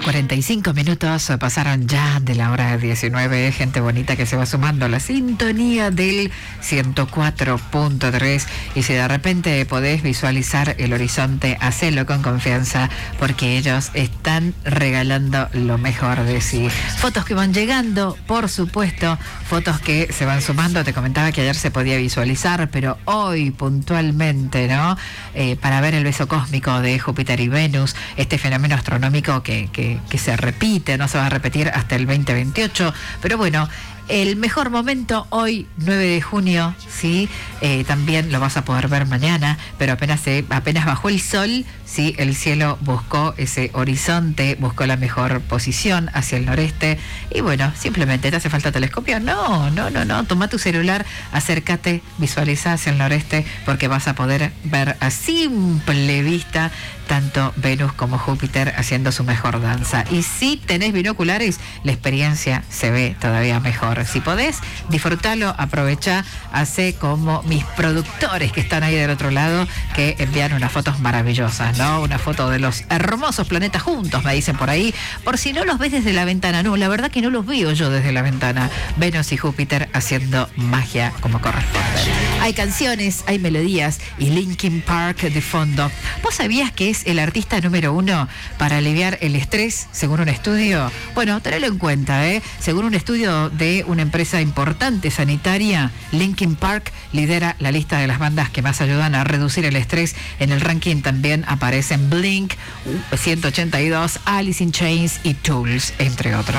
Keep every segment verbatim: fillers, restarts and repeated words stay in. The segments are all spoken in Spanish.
cuarenta y cinco minutos pasaron ya de la hora diecinueve. Gente bonita que se va sumando a la sintonía del ciento cuatro punto tres. Y si de repente podés visualizar el horizonte, hacelo con confianza, porque ellos están regalando lo mejor de sí. Fotos que van llegando, por supuesto, fotos que se van sumando. Te comentaba que ayer se podía visualizar, pero hoy puntualmente, ¿no? Eh, para ver el beso cósmico de Júpiter y Venus, este fenómeno astronómico que, que, que se repite, no se va a repetir hasta el veinte veintiocho, pero bueno, el mejor momento hoy, nueve de junio, ¿sí? Eh, también lo vas a poder ver mañana, pero apenas se, apenas bajó el sol, ¿sí? El cielo buscó ese horizonte, buscó la mejor posición hacia el noreste. Y bueno, simplemente, ¿te hace falta telescopio? No, no, no, no. Toma tu celular, acércate, visualiza hacia el noreste, porque vas a poder ver a simple vista tanto Venus como Júpiter haciendo su mejor danza. Y si tenés binoculares, la experiencia se ve todavía mejor. Si podés, disfrutalo, aprovechá, hace como mis productores que están ahí del otro lado, que envían unas fotos maravillosas, ¿no? Una foto de los hermosos planetas juntos, me dicen por ahí. Por si no los ves desde la ventana, no, la verdad que no los veo yo desde la ventana. Venus y Júpiter haciendo magia como corresponde. Hay canciones, hay melodías y Linkin Park de fondo. ¿Vos sabías que es el artista número uno para aliviar el estrés, según un estudio? Bueno, tenelo en cuenta, ¿eh? Según un estudio de una empresa importante sanitaria, Linkin Park lidera la lista de las bandas que más ayudan a reducir el estrés. En el ranking también aparecen Blink ciento ochenta y dos, Alice in Chains y Tools, entre otros.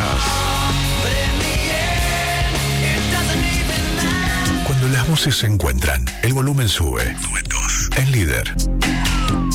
Cuando las voces se encuentran, el volumen sube. En Líder.